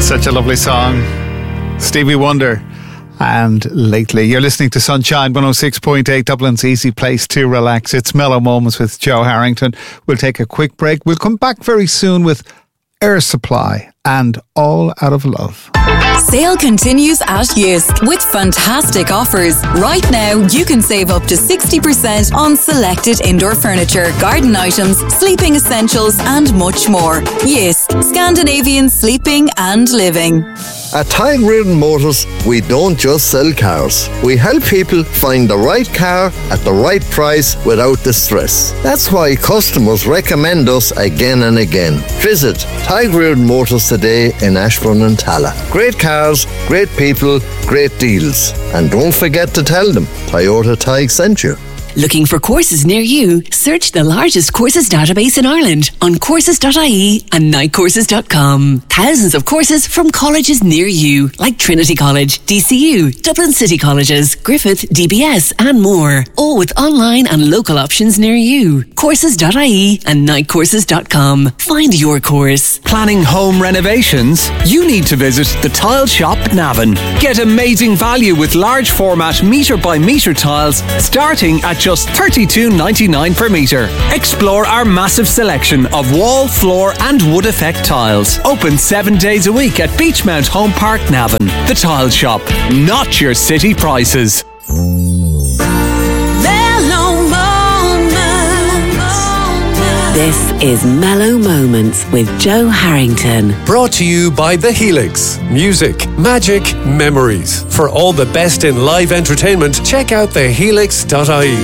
Such a lovely song. Stevie Wonder and Lately. You're listening to Sunshine 106.8, Dublin's easy place to relax. It's Mellow Moments with Joe Harrington. We'll take a quick break. We'll come back very soon with Air Supply and All Out of Love. Sale continues at Jysk with fantastic offers. Right now, you can save up to 60% on selected indoor furniture, garden items, sleeping essentials, and much more. Jysk, Scandinavian sleeping and living. At Tadhg Reardon Motors, we don't just sell cars. We help people find the right car at the right price without the stress. That's why customers recommend us again and again. Visit Tadhg Reardon Motors today in Ashbourne and Tala. Great cars, great people, great deals. And don't forget to tell them Toyota Tadhg sent you. Looking for courses near you? Search the largest courses database in Ireland on courses.ie and nightcourses.com. Thousands of courses from colleges near you, like Trinity College, DCU, Dublin City Colleges, Griffith, DBS and more. All with online and local options near you. Courses.ie and nightcourses.com. Find your course. Planning home renovations? You need to visit the Tile Shop Navan. Get amazing value with large format metre by metre tiles starting at just $32.99 per metre. Explore our massive selection of wall, floor and wood effect tiles. Open 7 days a week at Beachmount Home Park, Navan. The Tile Shop, not your city prices. This is Mellow Moments with Joe Harrington. Brought to you by The Helix. Music, magic, memories. For all the best in live entertainment, check out thehelix.ie.